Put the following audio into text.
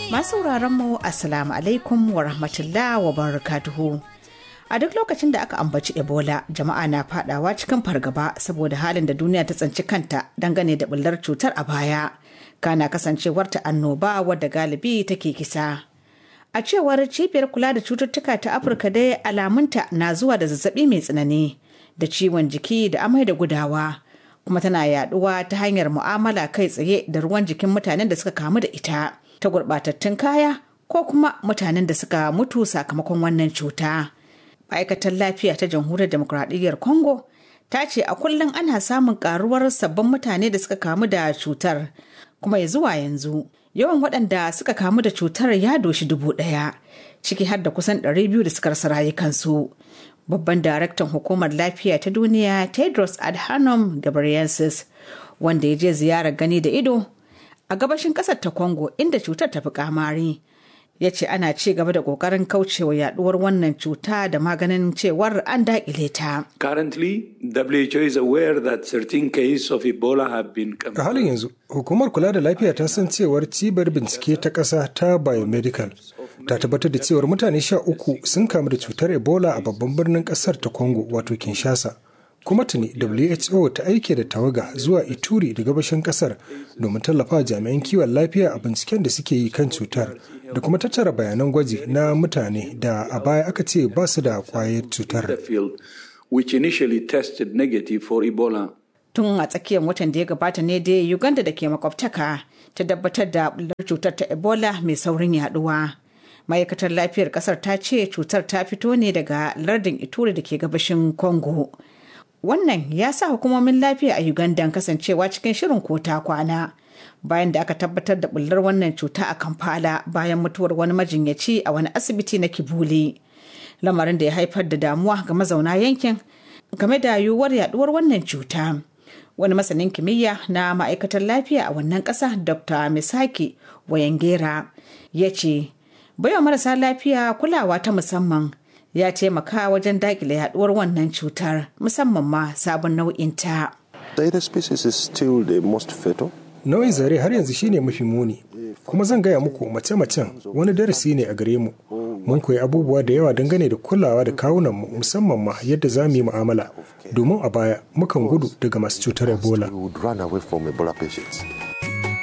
Masu mu Assalamu alaikum wa rahmatullah wa barakatuhu. A duk lokacin da aka ambaci Ebola, jama'a na fadawa cikin fargaba saboda halin da duniya ta tsanci kanta dangane da bullar cutar a baya. Kana kasancewar ta annoba wadda galibi take kisa. A cewar cibiyar kula da cututtuka ta Afirka dai alamunta na zuwa da zazzabi mai tsanani, da ciwon jiki da amai da gudawa, kuma tana yaduwa ta hanyar mu'amala kai tsaye da ruwan jikin mutanen da suka kamu da ita, ta gurbatattun kaya ko kuma mutanen da suka mutu sakamakon wannan cuta. Ma'aikatar lafiya ta Jamhuriyar Demokuraɗiyyar Congo ta ce a kullum ana samun karuwar sabbin mutane da suka kamu da cutar, kuma ya zuwa yanzu yawan waɗanda suka kamu da cutar ya doshi 1,000, ciki har da kusan 200 da suka rasa rayukansu. Babban daraktan hukumar lafiya ta duniya Tedros Adhanom Ghebreyesus, wanda ya je ziyarar gani da ido a gabashin ƙasar ta Congo inda cutar ta fi kamari, ya ce ana ci gaba da ƙoƙarin kaucewa yaduwar wannan cuta da maganin cewar an daƙile ta. Currently, WHO is aware that 13 cases of Ebola have been confirmed. A halin yanzu, hukumar kula da lafiya ta san cewar cibiyar bincike ta ƙasa ta Biomedical ta tabbatar da cewar mutane 13 sun kamu da cutar Ebola a babban birnin ƙasar ta Congo wato Kinshasa. Kuma tuni WHO ta aike da tawaga zuwa Ituri da gabashin ƙasar domin tallafa jami'an kiwon lafiya a binciken da suke yi kan cutar da kuma tattara bayanan gwaji na mutane da a baya aka ce ba su da kwayar cutar. Tun a tsakiyar watan da ya gabata ne dai Uganda da ke makwabtaka ta tabbatar da bullar cutar ta Ebola mai saurin yaduwa. Ma'aikatar lafiyar kasar ta ce cutar ta fito ne daga lardin Ituri da ke gabashin Congo. Wannan ya sa hukumomin lafiya a Uganda kasancewa cikin shirin ko ta kwana, bayan da aka tabbatar da bullar wannan cuta a Kampala bayan mutuwar wani majinyaci a wani asibiti na Kibuli. Lamarin da ya haifar da damuwa ga mazauna yankin game da yiwuwar yaduwar wannan cuta. Wani masanin kimiyya na ma'aikatar lafiya a wannan ƙasa, Dr. Misaki Wayangera, ya ce baiwa marasa lafiya kulawa ta musamman ya taimaka wajen dakile yaduwar wannan cutar, musamman ma sabon nau'in ta. Nau'in zare har yanzu shine mafi muni, kuma zan gaya muku mace-macen wani darasi ne a gare mu. Mun koyi abubuwa da yawa dangane da kulawa da kawunanmu, musamman ma yadda za mu yi mu'amala, domin a baya mukan gudu daga masu cutar Ebola.